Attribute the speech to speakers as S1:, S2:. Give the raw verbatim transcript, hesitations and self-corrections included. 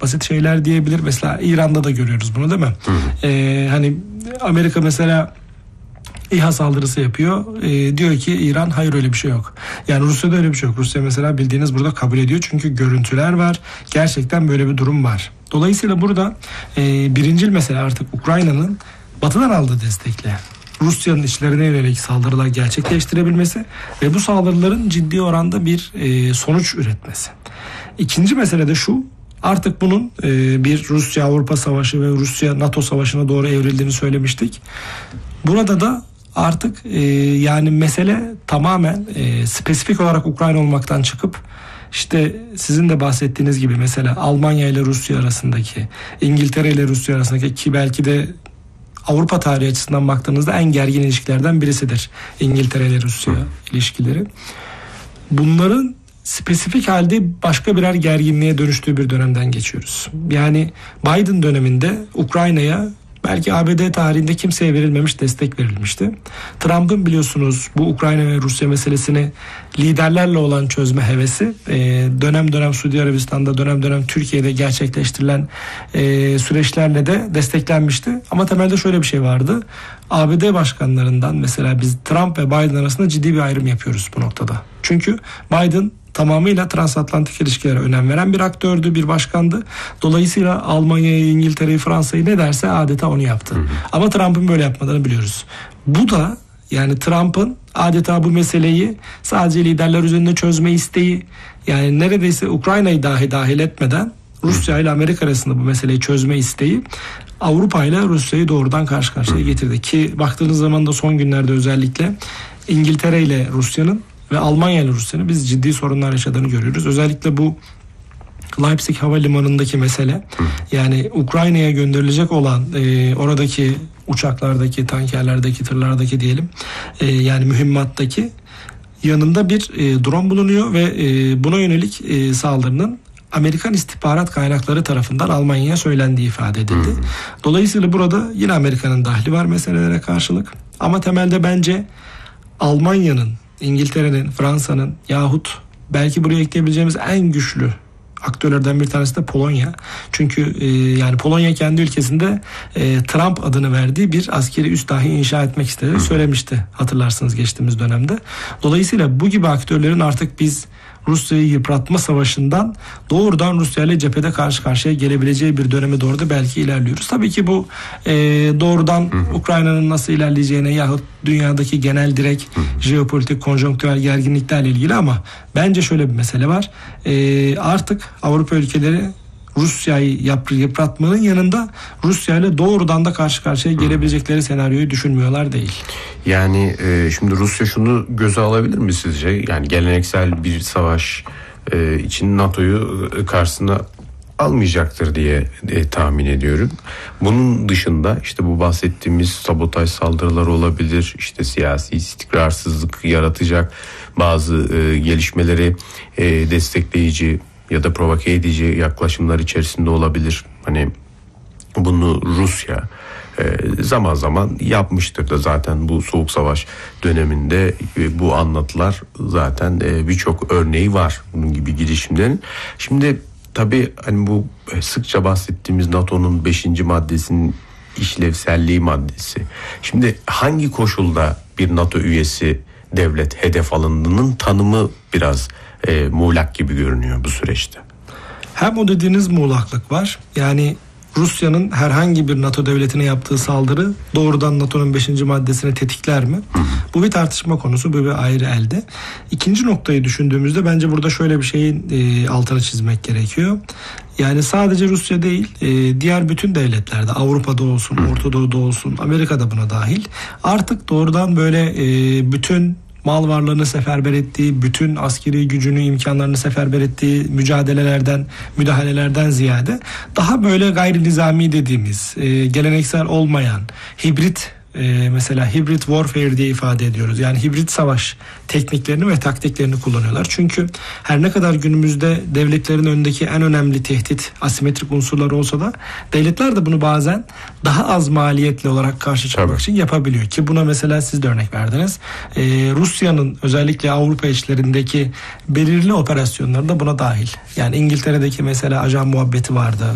S1: basit şeyler diyebilir. Mesela İran'da da görüyoruz bunu, değil mi? Ee, hani Amerika mesela İHA saldırısı yapıyor. E, diyor ki İran hayır öyle bir şey yok. Yani Rusya'da öyle bir şey yok. Rusya mesela bildiğiniz burada kabul ediyor. Çünkü görüntüler var. Gerçekten böyle bir durum var. Dolayısıyla burada e, birincil mesele artık Ukrayna'nın Batı'dan aldığı destekle Rusya'nın içlerine yönelik saldırılar gerçekleştirebilmesi ve bu saldırıların ciddi oranda bir e, sonuç üretmesi. İkinci mesele de şu: artık bunun e, bir Rusya-Avrupa savaşı ve Rusya-NATO savaşına doğru evrildiğini söylemiştik. Burada da artık e, yani mesele tamamen e, spesifik olarak Ukrayna olmaktan çıkıp işte sizin de bahsettiğiniz gibi mesela Almanya ile Rusya arasındaki, İngiltere ile Rusya arasındaki, ki belki de Avrupa tarihi açısından baktığınızda en gergin ilişkilerden birisidir İngiltere ile Rusya ilişkileri. Bunların spesifik halde başka birer gerginliğe dönüştüğü bir dönemden geçiyoruz. Yani Biden döneminde Ukrayna'ya belki A B D tarihinde kimseye verilmemiş destek verilmişti. Trump'ın biliyorsunuz bu Ukrayna ve Rusya meselesini liderlerle olan çözme hevesi dönem dönem Suudi Arabistan'da, dönem dönem Türkiye'de gerçekleştirilen süreçlerle de desteklenmişti. Ama temelde şöyle bir şey vardı. A B D başkanlarından mesela biz Trump ve Biden arasında ciddi bir ayrım yapıyoruz bu noktada. Çünkü Biden tamamıyla transatlantik ilişkilere önem veren bir aktördü, bir başkandı. Dolayısıyla Almanya'yı, İngiltere'yi, Fransa'yı ne derse adeta onu yaptı. Hı hı. Ama Trump'ın böyle yapmadığını biliyoruz. Bu da yani Trump'ın adeta bu meseleyi sadece liderler üzerinde çözme isteği, yani neredeyse Ukrayna'yı dahi dahil etmeden Rusya ile Amerika arasında bu meseleyi çözme isteği Avrupa ile Rusya'yı doğrudan karşı karşıya getirdi. Ki baktığınız zaman da son günlerde özellikle İngiltere ile Rusya'nın ve Almanya ile Rusya'nın biz ciddi sorunlar yaşadığını görüyoruz. Özellikle bu Leipzig Havalimanı'ndaki mesele, yani Ukrayna'ya gönderilecek olan e, oradaki uçaklardaki, tankerlerdeki, tırlardaki diyelim e, yani mühimmattaki yanında bir e, drone bulunuyor ve e, buna yönelik e, saldırının Amerikan istihbarat kaynakları tarafından Almanya'ya söylendiği ifade edildi. Hmm. Dolayısıyla burada yine Amerika'nın dahli var meselelere karşılık. Ama temelde bence Almanya'nın, İngiltere'nin, Fransa'nın yahut belki buraya ekleyebileceğimiz en güçlü aktörlerden bir tanesi de Polonya. Çünkü e, yani Polonya kendi ülkesinde e, Trump adını verdiği bir askeri üs dahi inşa etmek istediğini söylemişti, hatırlarsınız geçtiğimiz dönemde. Dolayısıyla bu gibi aktörlerin artık biz Rusya'yı yıpratma savaşından doğrudan Rusya ile cephede karşı karşıya gelebileceği bir döneme doğru da belki ilerliyoruz. Tabii ki bu e, doğrudan hı hı. Ukrayna'nın nasıl ilerleyeceğine yahut dünyadaki genel direkt hı hı. jeopolitik konjonktürel gerginliklerle ilgili, ama bence şöyle bir mesele var. E, artık Avrupa ülkeleri Rusya'yı yıpratmanın yanında Rusya ile doğrudan da karşı karşıya gelebilecekleri senaryoyu düşünmüyorlar değil.
S2: Yani e, şimdi Rusya şunu göze alabilir mi sizce? Yani geleneksel bir savaş e, için NATO'yu karşısına almayacaktır diye e, tahmin ediyorum. Bunun dışında işte bu bahsettiğimiz sabotaj saldırıları olabilir. İşte siyasi istikrarsızlık yaratacak bazı e, gelişmeleri e, destekleyici ya da provoke edici yaklaşımlar içerisinde olabilir. Hani bunu Rusya e, zaman zaman yapmıştır da zaten bu Soğuk Savaş döneminde e, bu anlatılar zaten e, birçok örneği var bunun gibi girişimlerin. Şimdi tabii hani bu sıkça bahsettiğimiz NATO'nun beşinci maddesinin işlevselliği maddesi. Şimdi hangi koşulda bir NATO üyesi devlet hedef alındığının tanımı biraz e, muğlak gibi görünüyor bu süreçte.
S1: Hem o dediğiniz muğlaklık var. Yani Rusya'nın herhangi bir NATO devletine yaptığı saldırı doğrudan NATO'nun beşinci maddesini tetikler mi? Hı hı. Bu bir tartışma konusu, bu bir ayrı elde. İkinci noktayı düşündüğümüzde bence burada şöyle bir şeyin e, altını çizmek gerekiyor. Yani sadece Rusya değil, e, diğer bütün devletlerde, Avrupa'da olsun, Orta Doğu'da olsun, Amerika'da buna dahil, artık doğrudan böyle e, bütün mal varlığını seferber ettiği, bütün askeri gücünü, imkanlarını seferber ettiği mücadelelerden, müdahalelerden ziyade daha böyle gayri nizami dediğimiz, e, geleneksel olmayan, hibrit, e, mesela hibrit warfare diye ifade ediyoruz. Yani hibrit savaş tekniklerini ve taktiklerini kullanıyorlar. Çünkü her ne kadar günümüzde devletlerin önündeki en önemli tehdit asimetrik unsurlar olsa da devletler de bunu bazen daha az maliyetli olarak karşı çıkmak Tabii. için yapabiliyor. Ki buna mesela siz de örnek verdiniz. Ee, Rusya'nın özellikle Avrupa içlerindeki belirli operasyonları da buna dahil. Yani İngiltere'deki mesela ajan muhabbeti vardı.